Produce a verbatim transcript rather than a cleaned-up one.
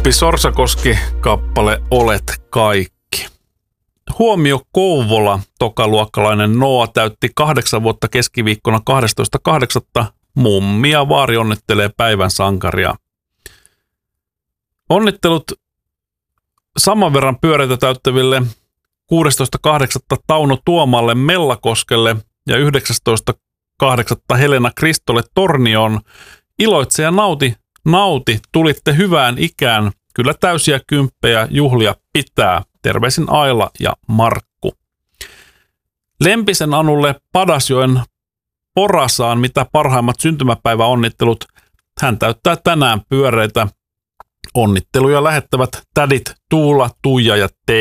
Oppi Sorsakoski, kappale Olet kaikki. Huomio Kouvola, tokaluokkalainen Noa täytti kahdeksan vuotta keskiviikkona kahdestoista kahdeksatta Mummi ja vaari onnittelee päivän sankaria. Onnittelut saman verran pyöreitä täyttäville kuudestoista kahdeksatta Tauno Tuomalle Mellakoskelle ja yhdeksästoista kahdeksatta Helena Kristolle Tornioon. Iloitse ja nauti, nauti, tulitte hyvään ikään. Kyllä täysiä kymppejä juhlia pitää. Terveisin Aila ja Markku. Lempisen Anulle Padasjoen Porasaan mitä parhaimmat syntymäpäiväonnittelut. Hän täyttää tänään pyöreitä. Onnitteluja lähettävät tädit Tuula, Tuija ja Teija.